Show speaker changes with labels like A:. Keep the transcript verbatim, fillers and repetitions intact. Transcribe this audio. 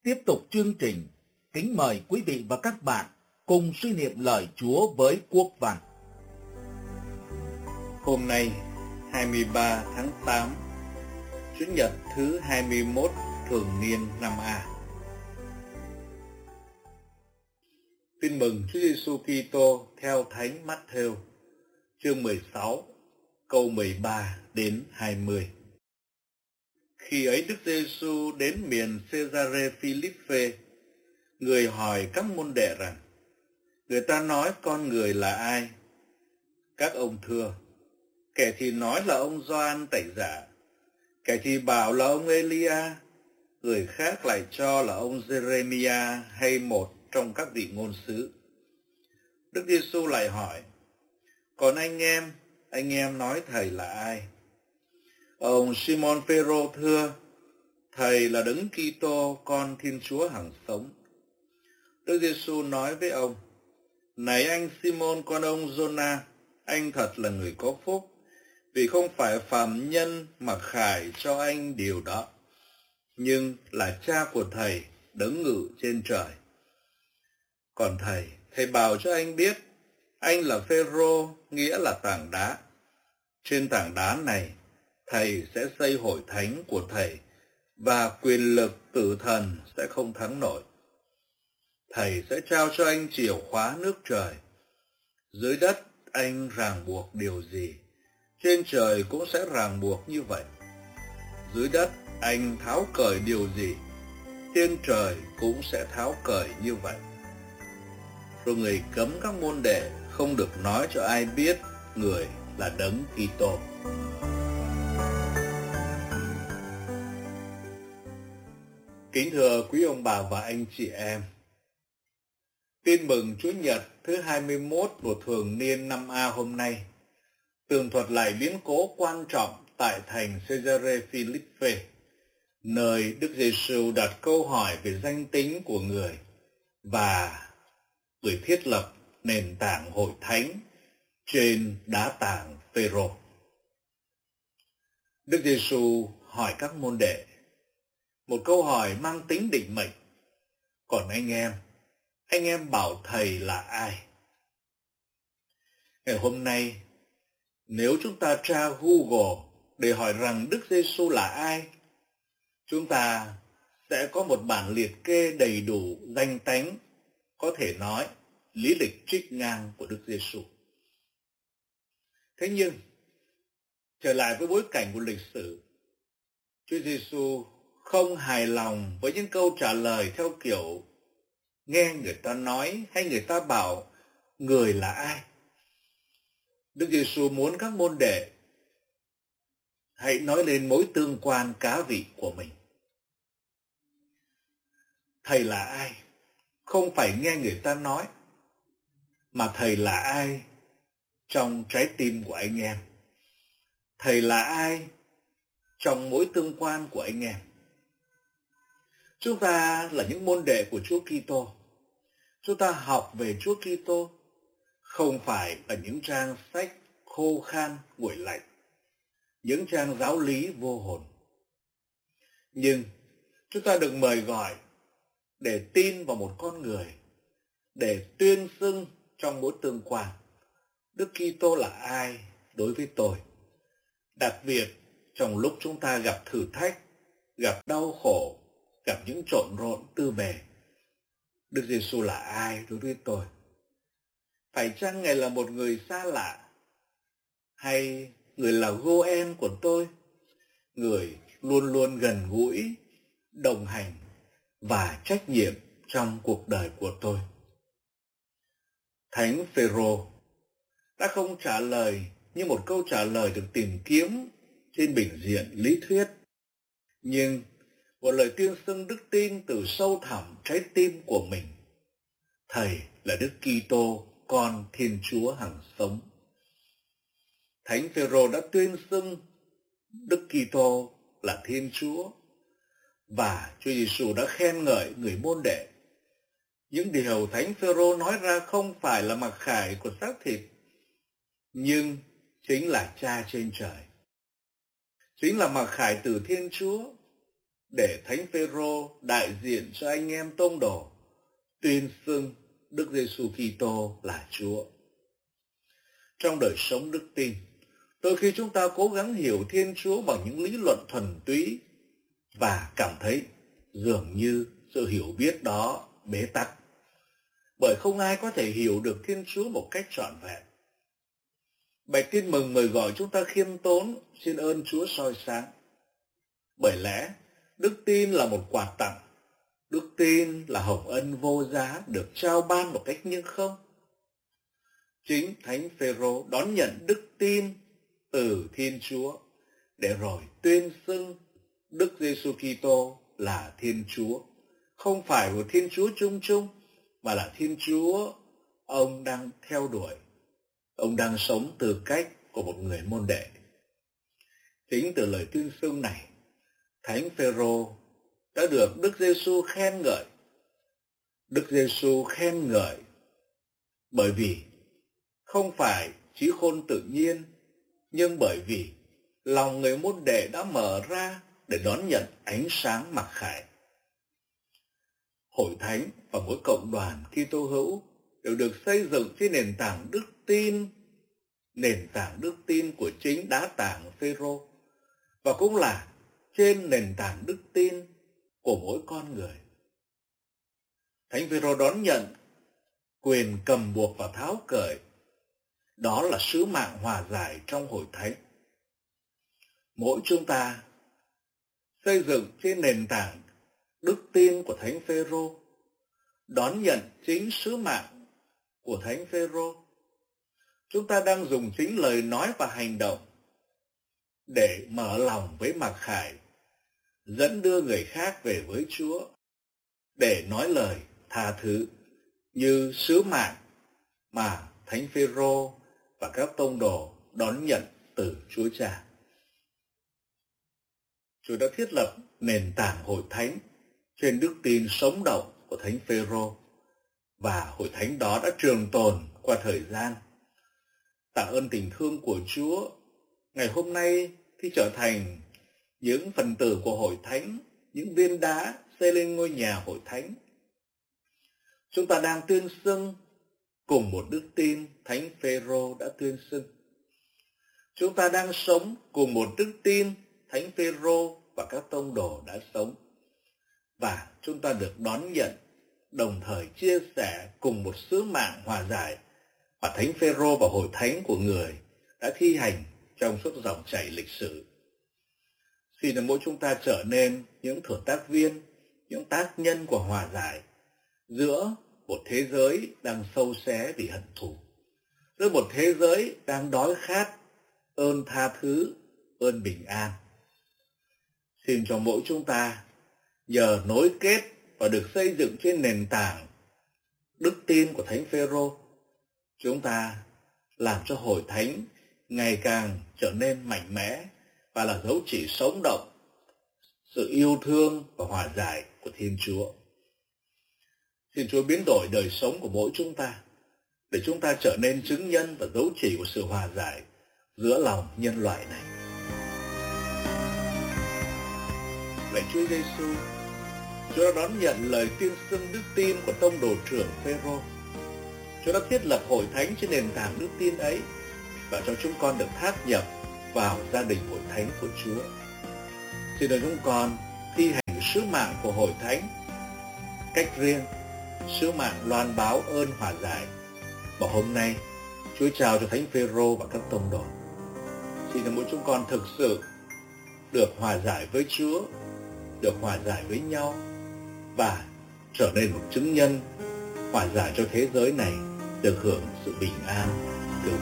A: Tiếp tục chương trình, kính mời quý vị và các bạn cùng suy niệm lời Chúa với Quốc Văn.
B: Hôm nay, hai mươi ba tháng tám, Chủ nhật thứ hai mươi mốt thường niên năm A. Tin mừng Chúa Giêsu Kitô theo Thánh Mát-thêu, chương mười sáu, câu mười ba đến hai mươi. Khi ấy Đức Giêsu đến miền Cê-sa-rê-phi-líp-phê, người hỏi các môn đệ rằng: người ta nói con người là ai? Các ông thưa: kẻ thì nói là ông Gioan Tẩy Giả, kẻ thì bảo là ông Elia, người khác lại cho là ông Giê-rê-mi-a hay một trong các vị ngôn sứ. Đức Giêsu lại hỏi: còn anh em, anh em nói thầy là ai? Ông Simon Phêrô thưa: thầy là Đấng Kitô, con Thiên Chúa hằng sống. Đức Giêsu nói với ông: này anh Simon con ông Giô-na, anh thật là người có phúc, vì không phải phàm nhân mà khải cho anh điều đó, nhưng là Cha của thầy đấng ngự trên trời. Còn thầy, thầy bảo cho anh biết, anh là Phêrô, nghĩa là tảng đá. Trên tảng đá này, thầy sẽ xây hội thánh của thầy, và quyền lực tử thần sẽ không thắng nổi. Thầy sẽ trao cho anh chìa khóa nước trời. Dưới đất anh ràng buộc điều gì, trên trời cũng sẽ ràng buộc như vậy. Dưới đất anh tháo cởi điều gì, trên trời cũng sẽ tháo cởi như vậy. Rồi người cấm các môn đệ không được nói cho ai biết người là Đấng Kitô. Kính thưa quý ông bà và anh chị em, tin mừng Chúa Nhật thứ hai mươi mốt của thường niên năm A hôm nay tường thuật lại biến cố quan trọng tại thành Cê-sa-rê-phi-líp-phê, nơi Đức Giêsu đặt câu hỏi về danh tính của người và người thiết lập nền tảng hội thánh trên đá tảng Phêrô. Đức Giêsu hỏi các môn đệ một câu hỏi mang tính định mệnh: còn anh em, anh em bảo thầy là ai? Ngày hôm nay, nếu chúng ta tra Google để hỏi rằng Đức Giêsu là ai, chúng ta sẽ có một bản liệt kê đầy đủ danh tánh, có thể nói lý lịch trích ngang của Đức Giêsu. Thế nhưng, trở lại với bối cảnh của lịch sử, Chúa Giêsu không hài lòng với những câu trả lời theo kiểu nghe người ta nói hay người ta bảo người là ai. Đức Giêsu muốn các môn đệ hãy nói lên mối tương quan cá vị của mình. Thầy là ai? Không phải nghe người ta nói, mà thầy là ai trong trái tim của anh em? Thầy là ai trong mối tương quan của anh em? Chúng ta là những môn đệ của Chúa Kitô. Chúng ta học về Chúa Kitô không phải là những trang sách khô khan nguội lạnh, những trang giáo lý vô hồn. Nhưng chúng ta được mời gọi để tin vào một con người, để tuyên xưng trong mối tương quan Đức Kitô là ai đối với tôi. Đặc biệt trong lúc chúng ta gặp thử thách, gặp đau khổ, gặp những trộn rộn tư bề, Đức Giêsu là ai đối với tôi? Phải chăng Ngài là một người xa lạ, hay người là Goen của tôi, người luôn luôn gần gũi, đồng hành và trách nhiệm trong cuộc đời của tôi? Thánh Phêrô đã không trả lời như một câu trả lời được tìm kiếm trên bình diện lý thuyết, nhưng một lời tuyên xưng đức tin từ sâu thẳm trái tim của mình. Thầy là Đức Kitô, con Thiên Chúa hằng sống. Thánh Phêrô đã tuyên xưng Đức Kitô là Thiên Chúa, và Chúa Giêsu đã khen ngợi người môn đệ. Những điều Thánh Phêrô nói ra không phải là mặc khải của xác thịt, nhưng chính là Cha trên trời, chính là mặc khải từ Thiên Chúa, để Thánh Phêrô đại diện cho anh em tông đồ tuyên xưng Đức Giêsu Kitô là Chúa. Trong đời sống đức tin, đôi khi chúng ta cố gắng hiểu Thiên Chúa bằng những lý luận thuần túy và cảm thấy dường như sự hiểu biết đó bế tắc, bởi không ai có thể hiểu được Thiên Chúa một cách trọn vẹn. Bài tin mừng mời gọi chúng ta khiêm tốn xin ơn Chúa soi sáng. Bởi lẽ đức tin là một quà tặng, đức tin là hồng ân vô giá được trao ban một cách nhưng không. Chính Thánh Phêrô đón nhận đức tin từ Thiên Chúa để rồi tuyên xưng Đức Giêsu Kitô là Thiên Chúa, không phải một Thiên Chúa chung chung, mà là Thiên Chúa ông đang theo đuổi, ông đang sống từ cách của một người môn đệ. Chính từ lời tuyên xưng này, Thánh Phêrô đã được Đức Giêsu khen ngợi. Đức Giêsu khen ngợi bởi vì không phải trí khôn tự nhiên, nhưng bởi vì lòng người môn đệ đã mở ra để đón nhận ánh sáng mặc khải. Hội thánh và mỗi cộng đoàn Kitô hữu đều được xây dựng trên nền tảng đức tin, nền tảng đức tin của chính đá tảng Phêrô, và cũng là trên nền tảng đức tin của mỗi con người. Thánh Phêrô đón nhận quyền cầm buộc và tháo cởi, đó là sứ mạng hòa giải trong hội thánh. Mỗi chúng ta xây dựng trên nền tảng đức tin của Thánh Phêrô, đón nhận chính sứ mạng của Thánh Phêrô. Chúng ta đang dùng chính lời nói và hành động để mở lòng với mặc khải, dẫn đưa người khác về với Chúa, để nói lời tha thứ như sứ mạng mà Thánh Phêrô và các tông đồ đón nhận từ Chúa Cha. Chúa đã thiết lập nền tảng hội thánh trên đức tin sống động của Thánh Phêrô, và hội thánh đó đã trường tồn qua thời gian. Tạ ơn tình thương của Chúa, ngày hôm nay khi trở thành những phần tử của hội thánh, những viên đá xây lên ngôi nhà hội thánh, chúng ta đang tuyên xưng cùng một đức tin Thánh Phêrô đã tuyên xưng. Chúng ta đang sống cùng một đức tin Thánh Phêrô và các tông đồ đã sống, và chúng ta được đón nhận, đồng thời chia sẻ cùng một sứ mạng hòa giải mà Thánh Phêrô và hội thánh của người đã thi hành trong suốt dòng chảy lịch sử. Xin mỗi chúng ta trở nên những thừa tác viên, những tác nhân của hòa giải giữa một thế giới đang sâu xé vì hận thù, giữa một thế giới đang đói khát ơn tha thứ, ơn bình an. Xin cho mỗi chúng ta nhờ nối kết và được xây dựng trên nền tảng đức tin của Thánh Phêrô, chúng ta làm cho hội thánh ngày càng trở nên mạnh mẽ và là dấu chỉ sống động sự yêu thương và hòa giải của Thiên Chúa. Xin Chúa biến đổi đời sống của mỗi chúng ta để chúng ta trở nên chứng nhân và dấu chỉ của sự hòa giải giữa lòng nhân loại này. Lạy Chúa Giêsu, Chúa đã đón nhận lời tuyên xưng đức tin của tông đồ trưởng Phêrô. Chúa đã thiết lập hội thánh trên nền tảng đức tin ấy và cho chúng con được tháp nhập vào gia đình hội thánh của Chúa. Xin cho chúng con thi hành sứ mạng của hội thánh cách riêng, sứ mạng loan báo ơn hòa giải mà hôm nay Chúa trao cho Thánh Phêrô và các tông đồ. Xin cho mỗi chúng con thực sự được hòa giải với Chúa, được hòa giải với nhau và trở nên một chứng nhân hòa giải cho thế giới này được hưởng sự bình an.